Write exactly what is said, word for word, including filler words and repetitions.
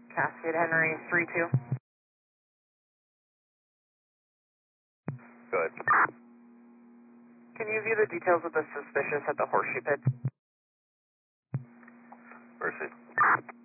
Cascade Henry three two. Good. Can you view the details of the suspicious at the horseshoe pit? Mercy.